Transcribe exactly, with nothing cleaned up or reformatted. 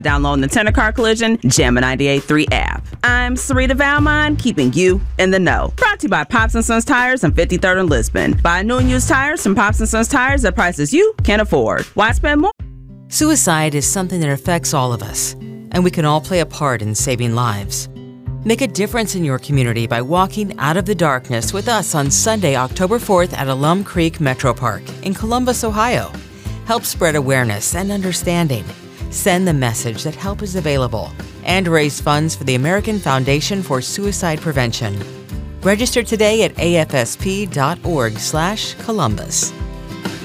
Download the Tenor Car Collision Jamma ninety-eight point three app. I'm Sarita Valmont, keeping you in the know. Brought to you by Pops and Sons Tires on fifty-third and Lisbon. Buy new and used tires from Pops and Sons Tires at prices you can afford. Why spend more? Suicide is something that affects all of us, and we can all play a part in saving lives. Make a difference in your community by walking out of the darkness with us on Sunday, October fourth at Alum Creek Metro Park in Columbus, Ohio. Help spread awareness and understanding. Send the message that help is available and raise funds for the American Foundation for Suicide Prevention. Register today at a f s p dot org slash Columbus.